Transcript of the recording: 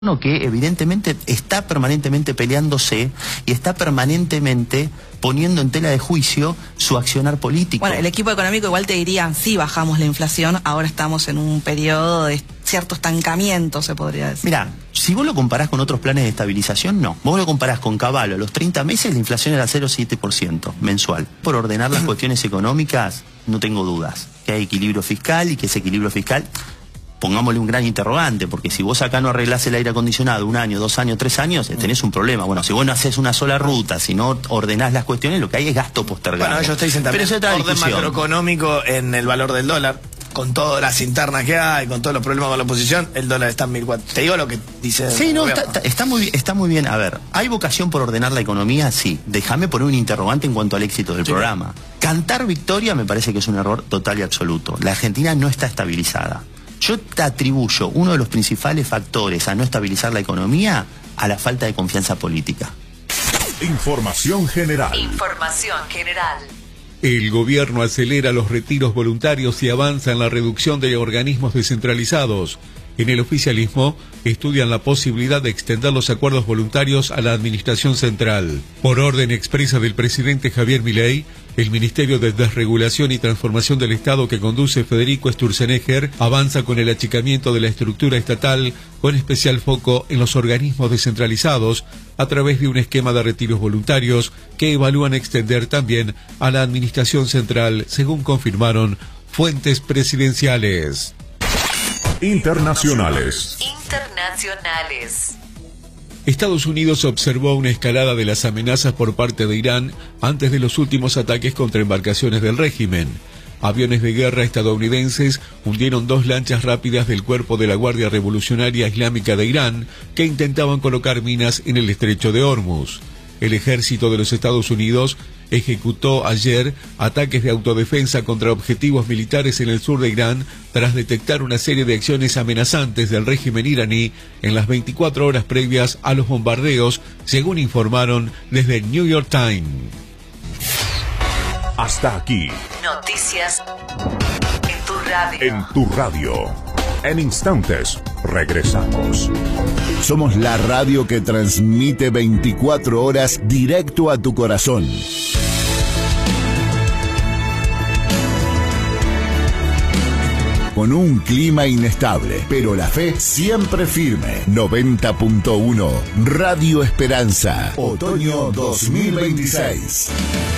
que evidentemente está permanentemente peleándose y está permanentemente poniendo en tela de juicio su accionar político. Bueno, el equipo económico igual te diría, sí bajamos la inflación, ahora estamos en un periodo de cierto estancamiento, se podría decir. Mira, si vos lo comparás con otros planes de estabilización, no. Vos lo comparás con Cavallo, a los 30 meses la inflación era 0,7% mensual. Por ordenar las cuestiones económicas, no tengo dudas que hay equilibrio fiscal y que ese equilibrio fiscal, pongámosle un gran interrogante, porque si vos acá no arreglás el aire acondicionado 1 año, 2 años, 3 años, tenés un problema. Bueno, si vos no haces una sola ruta, si no ordenás las cuestiones, lo que hay es gasto postergado. Bueno, ellos te dicen también pero es otra orden discusión macroeconómico en el valor del dólar, con todas las internas que hay, con todos los problemas con la oposición, el dólar está en 1.400. Te digo lo que dice. Sí, no, está muy bien. A ver, ¿hay vocación por ordenar la economía? Sí. Déjame poner un interrogante en cuanto al éxito del programa. Cantar victoria me parece que es un error total y absoluto. La Argentina no está estabilizada. Yo te atribuyo uno de los principales factores a no estabilizar la economía a la falta de confianza política. Información general. Información general. El gobierno acelera los retiros voluntarios y avanza en la reducción de organismos descentralizados. En el oficialismo estudian la posibilidad de extender los acuerdos voluntarios a la administración central. Por orden expresa del presidente Javier Milei, el Ministerio de Desregulación y Transformación del Estado que conduce Federico Sturzenegger avanza con el achicamiento de la estructura estatal, con especial foco en los organismos descentralizados, a través de un esquema de retiros voluntarios que evalúan extender también a la administración central, según confirmaron fuentes presidenciales. Internacionales. Estados Unidos observó una escalada de las amenazas por parte de Irán antes de los últimos ataques contra embarcaciones del régimen. Aviones de guerra estadounidenses hundieron 2 lanchas rápidas del cuerpo de la Guardia Revolucionaria Islámica de Irán que intentaban colocar minas en el estrecho de Hormuz. El ejército de los Estados Unidos ejecutó ayer ataques de autodefensa contra objetivos militares en el sur de Irán tras detectar una serie de acciones amenazantes del régimen iraní en las 24 horas previas a los bombardeos, según informaron desde el New York Times. Hasta aquí. Noticias en tu radio. En tu radio. En instantes, regresamos. Somos la radio que transmite 24 horas directo a tu corazón. Con un clima inestable, pero la fe siempre firme. 90.1 Radio Esperanza. Otoño 2026.